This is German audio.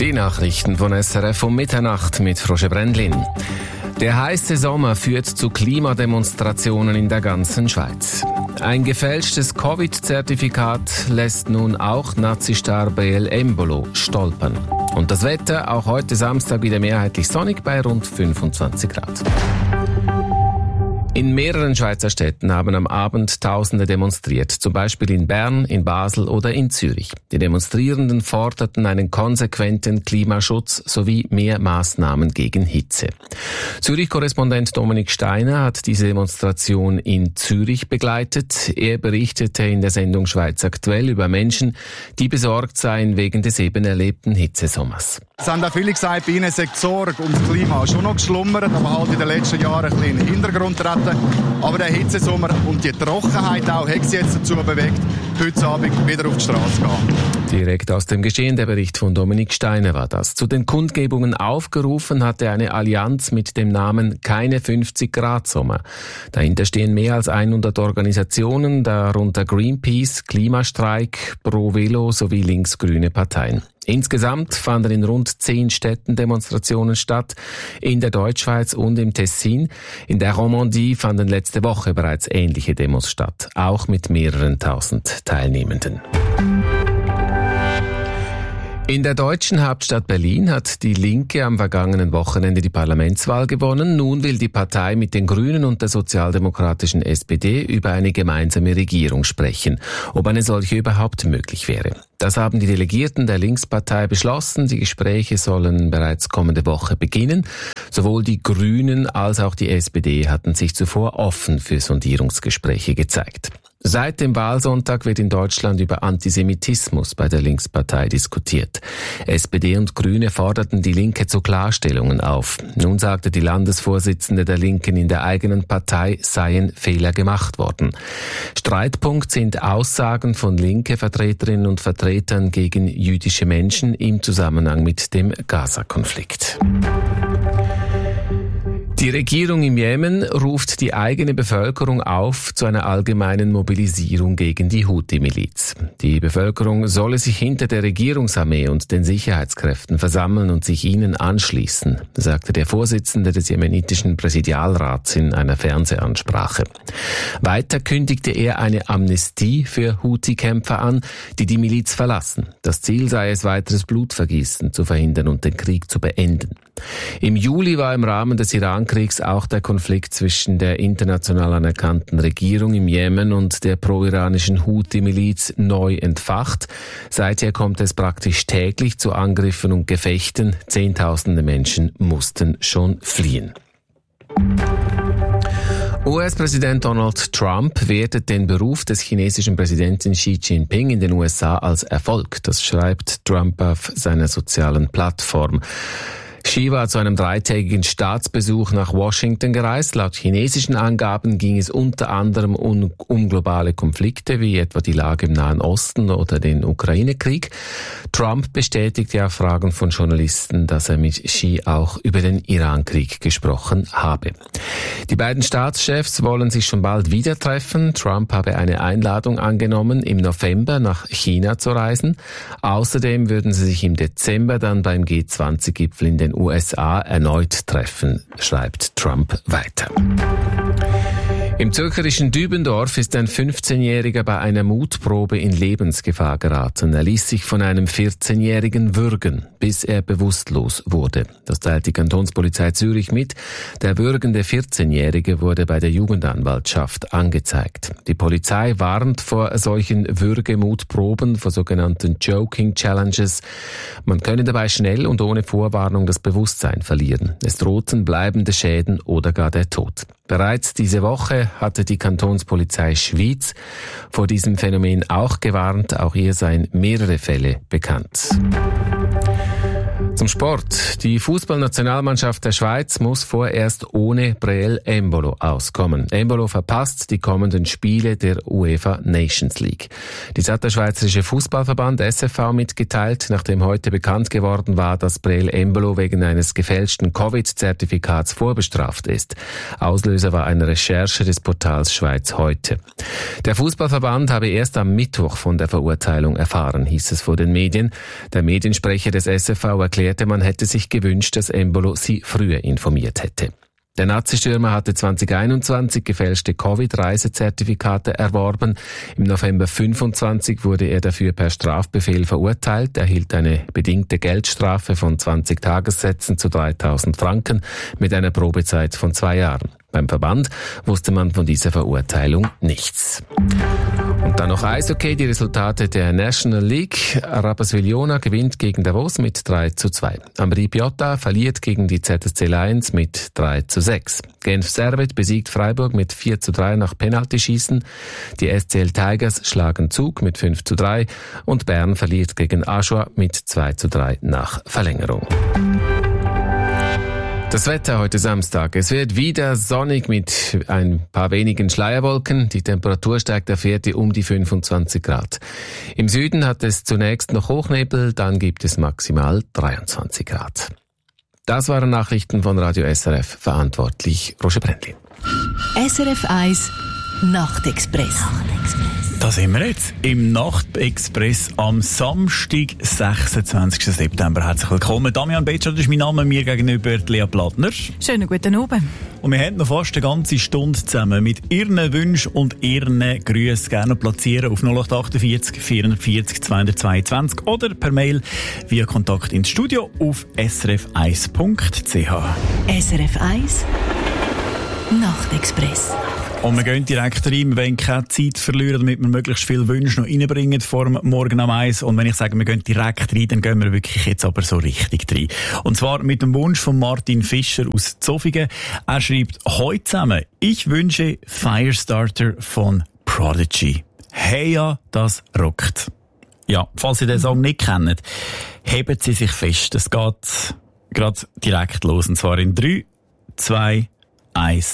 Die Nachrichten von SRF um Mitternacht mit Roger Brändlin. Der heiße Sommer führt zu Klimademonstrationen in der ganzen Schweiz. Ein gefälschtes Covid-Zertifikat lässt nun auch Nazistar BL Embolo stolpern. Und das Wetter, auch heute Samstag wieder mehrheitlich sonnig bei rund 25 Grad. In mehreren Schweizer Städten haben am Abend Tausende demonstriert, zum Beispiel in Bern, in Basel oder in Zürich. Die Demonstrierenden forderten einen konsequenten Klimaschutz sowie mehr Maßnahmen gegen Hitze. Zürich-Korrespondent Dominik Steiner hat diese Demonstration in Zürich begleitet. Er berichtete in der Sendung Schweiz aktuell über Menschen, die besorgt seien wegen des eben erlebten Hitzesommers. Es haben auch viele gesagt, bei ihnen sei die Sorge um das Klima schon noch geschlummert, aber halt in den letzten Jahren ein bisschen in den Hintergrund treten. Aber der Hitzesommer und die Trockenheit auch hat sie jetzt dazu bewegt, heute Abend wieder auf die Straße zu gehen. Direkt aus dem Geschehen, der Bericht von Dominik Steiner war das. Zu den Kundgebungen aufgerufen hatte eine Allianz mit dem Namen Keine 50-Grad-Sommer. Dahinter stehen mehr als 100 Organisationen, darunter Greenpeace, Klimastreik, Pro Velo sowie linksgrüne Parteien. Insgesamt fanden in rund 10 Städten Demonstrationen statt, in der Deutschschweiz und im Tessin. In der Romandie fanden letzte Woche bereits ähnliche Demos statt, auch mit mehreren tausend Teilnehmenden. In der deutschen Hauptstadt Berlin hat die Linke am vergangenen Wochenende die Parlamentswahl gewonnen. Nun will die Partei mit den Grünen und der sozialdemokratischen SPD über eine gemeinsame Regierung sprechen, ob eine solche überhaupt möglich wäre. Das haben die Delegierten der Linkspartei beschlossen. Die Gespräche sollen bereits kommende Woche beginnen. Sowohl die Grünen als auch die SPD hatten sich zuvor offen für Sondierungsgespräche gezeigt. Seit dem Wahlsonntag wird in Deutschland über Antisemitismus bei der Linkspartei diskutiert. SPD und Grüne forderten die Linke zu Klarstellungen auf. Nun sagte die Landesvorsitzende der Linken, in der eigenen Partei seien Fehler gemacht worden. Streitpunkt sind Aussagen von linke Vertreterinnen und Vertretern gegen jüdische Menschen im Zusammenhang mit dem Gaza-Konflikt. Die Regierung im Jemen ruft die eigene Bevölkerung auf zu einer allgemeinen Mobilisierung gegen die Houthi-Miliz. Die Bevölkerung solle sich hinter der Regierungsarmee und den Sicherheitskräften versammeln und sich ihnen anschließen, sagte der Vorsitzende des jemenitischen Präsidialrats in einer Fernsehansprache. Weiter kündigte er eine Amnestie für Houthi-Kämpfer an, die die Miliz verlassen. Das Ziel sei es, weiteres Blutvergießen zu verhindern und den Krieg zu beenden. Im Juli war im Rahmen des Irankriegs auch der Konflikt zwischen der international anerkannten Regierung im Jemen und der pro-iranischen Houthi-Miliz neu entfacht. Seither kommt es praktisch täglich zu Angriffen und Gefechten. Zehntausende Menschen mussten schon fliehen. US-Präsident Donald Trump wertet den Beruf des chinesischen Präsidenten Xi Jinping in den USA als Erfolg. Das schreibt Trump auf seiner sozialen Plattform. Xi war zu einem 3-tägigen Staatsbesuch nach Washington gereist. Laut chinesischen Angaben ging es unter anderem um globale Konflikte, wie etwa die Lage im Nahen Osten oder den Ukraine-Krieg. Trump bestätigte auf Fragen von Journalisten, dass er mit Xi auch über den Iran-Krieg gesprochen habe. Die beiden Staatschefs wollen sich schon bald wieder treffen. Trump habe eine Einladung angenommen, im November nach China zu reisen. Außerdem würden sie sich im Dezember dann beim G20-Gipfel in den USA erneut treffen, schreibt Trump weiter. Im zürcherischen Dübendorf ist ein 15-Jähriger bei einer Mutprobe in Lebensgefahr geraten. Er ließ sich von einem 14-Jährigen würgen, bis er bewusstlos wurde. Das teilt die Kantonspolizei Zürich mit. Der würgende 14-Jährige wurde bei der Jugendanwaltschaft angezeigt. Die Polizei warnt vor solchen Würgemutproben, vor sogenannten Joking Challenges. Man könne dabei schnell und ohne Vorwarnung das Bewusstsein verlieren. Es drohten bleibende Schäden oder gar der Tod. Bereits diese Woche hatte die Kantonspolizei Schwyz vor diesem Phänomen auch gewarnt. Auch hier seien mehrere Fälle bekannt. Zum Sport. Die Fußballnationalmannschaft der Schweiz muss vorerst ohne Breel Embolo auskommen. Embolo verpasst die kommenden Spiele der UEFA Nations League. Dies hat der Schweizerische Fußballverband SFV mitgeteilt, nachdem heute bekannt geworden war, dass Breel Embolo wegen eines gefälschten Covid-Zertifikats vorbestraft ist. Auslöser war eine Recherche des Portals Schweiz heute. Der Fußballverband habe erst am Mittwoch von der Verurteilung erfahren, hieß es vor den Medien. Der Mediensprecher des SFV erklärte, man hätte sich gewünscht, dass Embolo sie früher informiert hätte. Der Nazi-Stürmer hatte 2021 gefälschte Covid-Reisezertifikate erworben. Im November 25 wurde er dafür per Strafbefehl verurteilt, erhielt eine bedingte Geldstrafe von 20 Tagessätzen zu 3.000 Franken mit einer Probezeit von 2 Jahren. Beim Verband wusste man von dieser Verurteilung nichts. Und dann noch Eishockey, die Resultate der National League. Rapperswil-Jona gewinnt gegen Davos mit 3:2. Ambri Piotta verliert gegen die ZSC Lions mit 3:6. Genf Servet besiegt Freiburg mit 4:3 nach Penaltyschießen. Die SCL Tigers schlagen Zug mit 5:3 und Bern verliert gegen Aschua mit 2:3 nach Verlängerung. Das Wetter heute Samstag. Es wird wieder sonnig mit ein paar wenigen Schleierwolken. Die Temperatur steigt auf Werte um die 25 Grad. Im Süden hat es zunächst noch Hochnebel, dann gibt es maximal 23 Grad. Das waren Nachrichten von Radio SRF. Verantwortlich Roger Brändli. SRF 1 Nachtexpress. Da sind wir jetzt im Nachtexpress am Samstag, 26. September. Herzlich willkommen. Damian Betscher, das ist mein Name, mir gegenüber Lea Plattner. Schönen guten Abend. Und wir haben noch fast eine ganze Stunde zusammen mit Ihren Wünschen und Ihren Grüßen gerne platzieren auf 0848 440 222 oder per Mail via Kontakt ins Studio auf srf1.ch. SRF 1 Nachtexpress. Und wir gehen direkt rein, wir wollen keine Zeit verlieren, damit wir möglichst viele Wünsche noch reinbringen vor dem Morgen am 1. Und wenn ich sage, wir gehen direkt rein, dann gehen wir wirklich jetzt aber so richtig rein. Und zwar mit dem Wunsch von Martin Fischer aus Zofingen. Er schreibt heute zusammen: Ich wünsche Firestarter von Prodigy. Hey ja, das rockt. Ja, falls Sie den Song nicht kennen, heben Sie sich fest. Es geht gerade direkt los. Und zwar in 3, 2, 1.